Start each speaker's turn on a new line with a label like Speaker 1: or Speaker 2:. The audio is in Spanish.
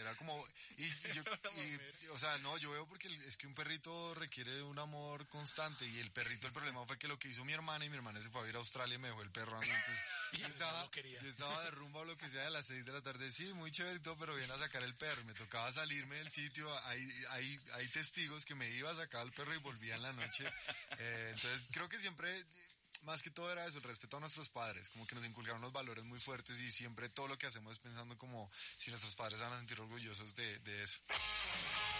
Speaker 1: Era como, o sea, no, yo veo porque es que un perrito requiere un amor constante y el perrito, el problema fue que lo que hizo mi hermana y mi hermana se fue a ir a Australia y me dejó el perro a mí, entonces yo estaba de rumbo a lo que sea de las 6 de la tarde, sí, muy chévere y todo, pero viene a sacar el perro, me tocaba salirme del sitio, hay testigos que me iba a sacar al perro y volvía en la noche, entonces creo que siempre... Más que todo era eso, el respeto a nuestros padres, como que nos inculcaron unos valores muy fuertes y siempre todo lo que hacemos es pensando como si nuestros padres van a sentir orgullosos de eso.